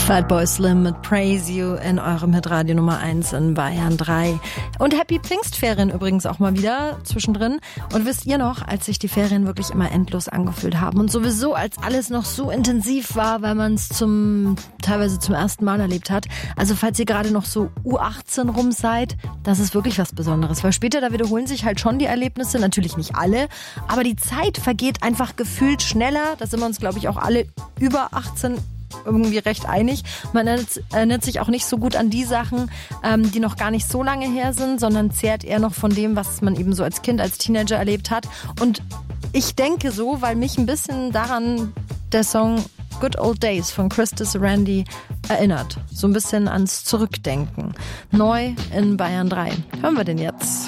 Fatboy Slim mit Praise You in eurem Hitradio Nummer 1 in Bayern 3. Und Happy Pfingstferien übrigens auch mal wieder zwischendrin. Und wisst ihr noch, als sich die Ferien wirklich immer endlos angefühlt haben und sowieso als alles noch so intensiv war, weil man es teilweise zum ersten Mal erlebt hat. Also falls ihr gerade noch so U18 rum seid, das ist wirklich was Besonderes. Weil später, da wiederholen sich halt schon die Erlebnisse, natürlich nicht alle, aber die Zeit vergeht einfach gefühlt schneller. Da sind wir uns, glaube ich, auch alle über 18 irgendwie recht einig. Man erinnert sich auch nicht so gut an die Sachen, die noch gar nicht so lange her sind, sondern zehrt eher noch von dem, was man eben so als Kind, als Teenager erlebt hat. Und ich denke so, weil mich ein bisschen daran der Song Good Old Days von Christus Randy erinnert. So ein bisschen ans Zurückdenken. Neu in Bayern 3. Hören wir den jetzt.